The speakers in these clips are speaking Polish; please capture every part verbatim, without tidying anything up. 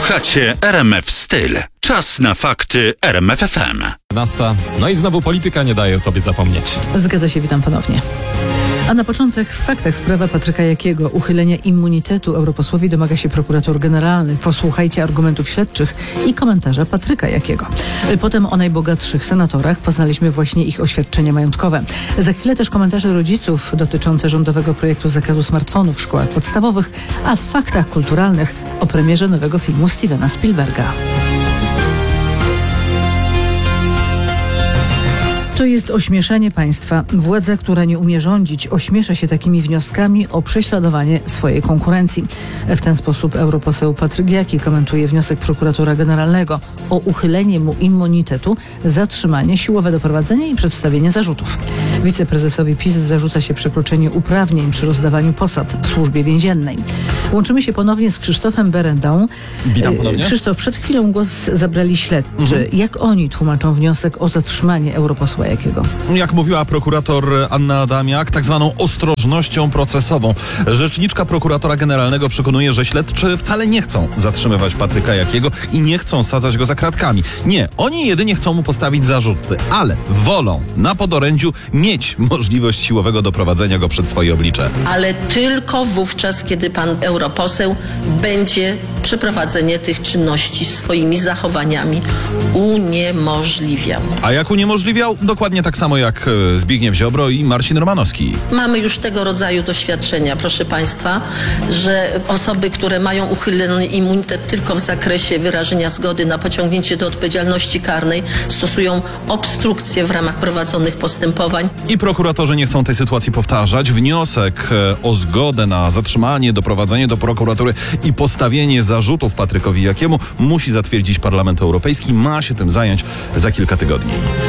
Słuchacie R M F Styl. Czas na fakty R M F F M. Nasta. No i znowu polityka nie daje o sobie zapomnieć. Zgadza się, witam ponownie. A na początek w faktach sprawa Patryka Jakiego. Uchylenia immunitetu europosłowi domaga się prokurator generalny. Posłuchajcie argumentów śledczych i komentarza Patryka Jakiego. Potem o najbogatszych senatorach poznaliśmy właśnie ich oświadczenia majątkowe. Za chwilę też komentarze rodziców dotyczące rządowego projektu zakazu smartfonów w szkołach podstawowych, a w faktach kulturalnych o premierze nowego filmu Stevena Spielberga. To jest ośmieszanie państwa. Władza, która nie umie rządzić, ośmiesza się takimi wnioskami o prześladowanie swojej konkurencji. W ten sposób europoseł Patryk Jaki komentuje wniosek prokuratora generalnego o uchylenie mu immunitetu, zatrzymanie, siłowe doprowadzenie i przedstawienie zarzutów. Wiceprezesowi PiS zarzuca się przekroczenie uprawnień przy rozdawaniu posad w służbie więziennej. Łączymy się ponownie z Krzysztofem Berendą. Witam ponownie. Krzysztof, przed chwilą głos zabrali śledczy. Mhm. Jak oni tłumaczą wniosek o zatrzymanie europosła Jakiego? Jak mówiła prokurator Anna Adamiak, tak zwaną ostrożnością procesową. Rzeczniczka prokuratora generalnego przekonuje, że śledczy wcale nie chcą zatrzymywać Patryka Jakiego i nie chcą sadzać go za kratkami. Nie, oni jedynie chcą mu postawić zarzuty, ale wolą na podorędziu mieć możliwość siłowego doprowadzenia go przed swoje oblicze. Ale tylko wówczas, kiedy pan europoseł będzie przeprowadzenie tych czynności swoimi zachowaniami uniemożliwiał. A jak uniemożliwiał? Dokładnie tak samo jak Zbigniew Ziobro i Marcin Romanowski. Mamy już tego rodzaju doświadczenia, proszę państwa, że osoby, które mają uchylony immunitet tylko w zakresie wyrażenia zgody na pociągnięcie do odpowiedzialności karnej, stosują obstrukcję w ramach prowadzonych postępowań. I prokuratorzy nie chcą tej sytuacji powtarzać. Wniosek o zgodę na zatrzymanie, doprowadzenie do prokuratury i postawienie zarzutów Patrykowi Jakiemu musi zatwierdzić Parlament Europejski. Ma się tym zająć za kilka tygodni.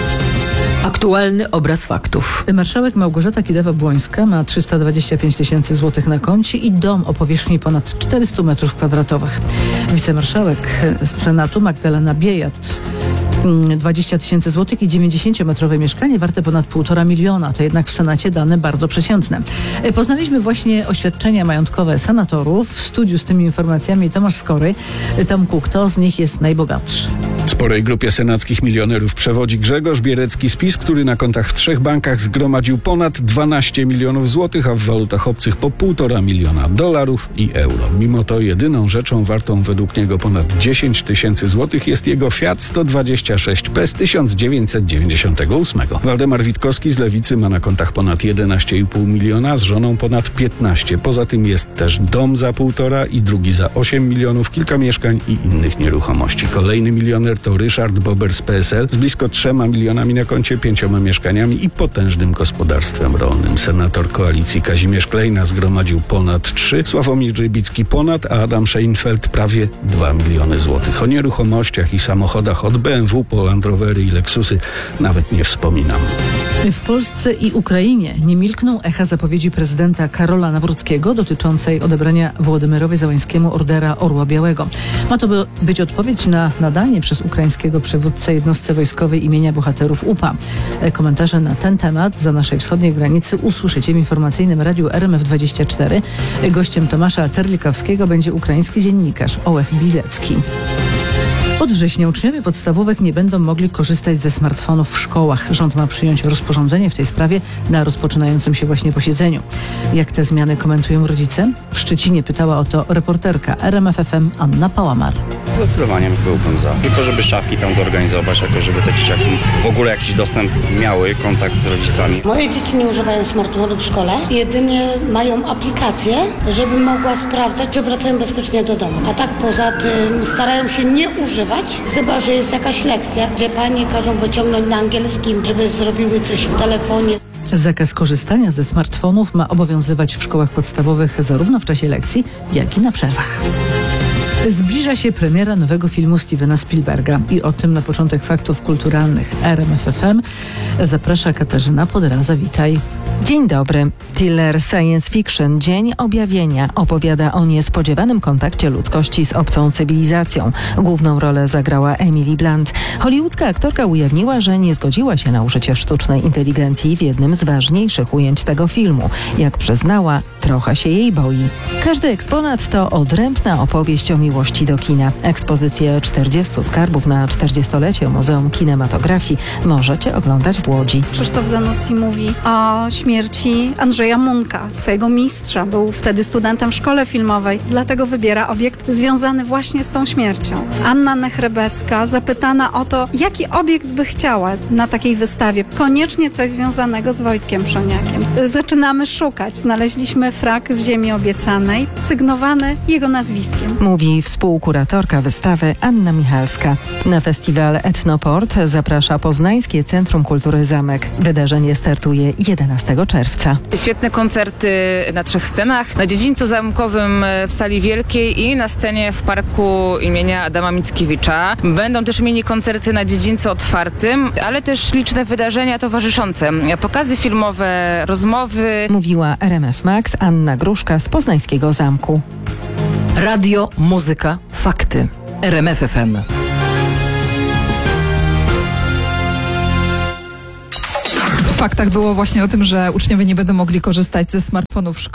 Aktualny obraz faktów. Marszałek Małgorzata Kidawa-Błońska ma trzysta dwadzieścia pięć tysięcy złotych na koncie i dom o powierzchni ponad czterysta metrów kwadratowych. Wicemarszałek Senatu Magdalena Biejat dwadzieścia tysięcy złotych i dziewięćdziesięciometrowe mieszkanie warte ponad półtora miliona. To jednak w Senacie dane bardzo przeciętne. Poznaliśmy właśnie oświadczenia majątkowe senatorów. W studiu z tymi informacjami Tomasz Skory. Tomku, kto z nich jest najbogatszy? Sporej grupie senackich milionerów przewodzi Grzegorz Bierecki z PiS, który na kontach w trzech bankach zgromadził ponad dwanaście milionów złotych, a w walutach obcych po półtora miliona dolarów i euro. Mimo to jedyną rzeczą wartą według niego ponad dziesięć tysięcy złotych jest jego Fiat sto dwadzieścia sześć P z tysiąc dziewięćset dziewięćdziesiątego ósmego. Waldemar Witkowski z Lewicy ma na kontach ponad jedenaście i pół miliona, z żoną ponad piętnaście. Poza tym jest też dom za półtora i drugi za osiem milionów, kilka mieszkań i innych nieruchomości. Kolejny milioner to Ryszard Bober z P S L z blisko trzema milionami na koncie, pięcioma mieszkaniami i potężnym gospodarstwem rolnym. Senator koalicji Kazimierz Klejna zgromadził ponad trzy, Sławomir Rybicki ponad, a Adam Szejnfeld prawie dwa miliony złotych. O nieruchomościach i samochodach od B M W po Land Rovery i Lexusy nawet nie wspominam. W Polsce i Ukrainie nie milkną echa zapowiedzi prezydenta Karola Nawrockiego dotyczącej odebrania Wołodymyrowi Zełańskiemu ordera Orła Białego. Ma to by być odpowiedź na nadanie przez ukraińskiego przywódcę jednostce wojskowej imienia bohaterów U P A. Komentarze na ten temat za naszej wschodniej granicy usłyszycie w informacyjnym radiu R M F dwadzieścia cztery. Gościem Tomasza Terlikowskiego będzie ukraiński dziennikarz Ołech Bilecki. Od września uczniowie podstawówek nie będą mogli korzystać ze smartfonów w szkołach. Rząd ma przyjąć rozporządzenie w tej sprawie na rozpoczynającym się właśnie posiedzeniu. Jak te zmiany komentują rodzice? W Szczecinie pytała o to reporterka R M F F M Anna Pałamar. Zdecydowanie byłbym za. Tylko żeby szafki tam zorganizować, jako żeby te dzieciaki w ogóle jakiś dostęp miały, kontakt z rodzicami. Moje dzieci nie używają smartfonów w szkole. Jedynie mają aplikację, żeby mogła sprawdzać, czy wracają bezpiecznie do domu. A tak poza tym starają się nie używać, chyba że jest jakaś lekcja, gdzie panie każą wyciągnąć na angielskim, żeby zrobiły coś w telefonie. Zakaz korzystania ze smartfonów ma obowiązywać w szkołach podstawowych zarówno w czasie lekcji, jak i na przerwach. Zbliża się premiera nowego filmu Stevena Spielberga i o tym na początek faktów kulturalnych R M F F M zaprasza Katarzyna Podraza. Witaj. Dzień dobry. Thriller science fiction Dzień Objawienia opowiada o niespodziewanym kontakcie ludzkości z obcą cywilizacją. Główną rolę zagrała Emily Blunt. Hollywoodzka aktorka ujawniła, że nie zgodziła się na użycie sztucznej inteligencji w jednym z ważniejszych ujęć tego filmu. Jak przyznała, trochę się jej boi. Każdy eksponat to odrębna opowieść o miłości do kina. Ekspozycję czterdziestu skarbów na czterdziestolecie Muzeum Kinematografii możecie oglądać w Łodzi. Krzysztof Zanussi mówi o śmierci Andrzeja Munka, swojego mistrza. Był wtedy studentem w szkole filmowej, dlatego wybiera obiekt związany właśnie z tą śmiercią. Anna Nechrebecka, zapytana o to, jaki obiekt by chciała na takiej wystawie. Koniecznie coś związanego z Wojtkiem Przoniakiem. Zaczynamy szukać. Znaleźliśmy frak z Ziemi Obiecanej, sygnowany jego nazwiskiem. Mówi współkuratorka wystawy Anna Michalska. Na festiwal Etnoport zaprasza Poznańskie Centrum Kultury Zamek. Wydarzenie startuje jedenastego czerwca. Świetne koncerty na trzech scenach. Na dziedzińcu zamkowym w Sali Wielkiej i na scenie w parku imienia Adama Mickiewicza. Będą też mini koncerty na dziedzińcu otwartym, ale też liczne wydarzenia towarzyszące. Pokazy filmowe, rozmowy. Mówiła R M F Max Anna Gruszka z Poznańskiego Zamku. Radio, muzyka, fakty. R M F F M. W faktach było właśnie o tym, że uczniowie nie będą mogli korzystać ze smartfonów w szkole.